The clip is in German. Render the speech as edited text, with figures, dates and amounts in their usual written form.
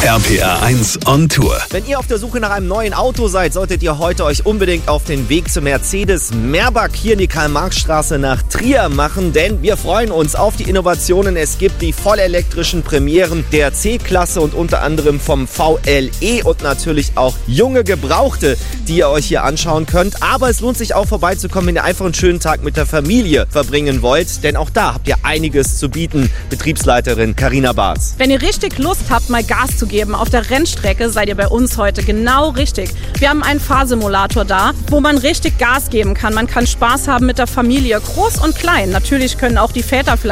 RPR 1 on Tour. Wenn ihr auf der Suche nach einem neuen Auto seid, solltet ihr heute euch unbedingt auf den Weg zu Mercedes-Merbach hier in die Karl-Marx-Straße nach Trier machen, denn wir freuen uns auf die Innovationen. Es gibt die vollelektrischen Premieren der C-Klasse und unter anderem vom VLE und natürlich auch junge Gebrauchte, die ihr euch hier anschauen könnt. Aber es lohnt sich auch vorbeizukommen, wenn ihr einfach einen schönen Tag mit der Familie verbringen wollt, denn auch da habt ihr einiges zu bieten. Betriebsleiterin Carina Baas. Wenn ihr richtig Lust habt, mal Gas zu geben auf der Rennstrecke, seid ihr bei uns heute genau richtig. Wir haben einen Fahrsimulator da, wo man richtig Gas geben kann. Man kann Spaß haben mit der Familie, groß und klein. Natürlich können auch die Väter vielleicht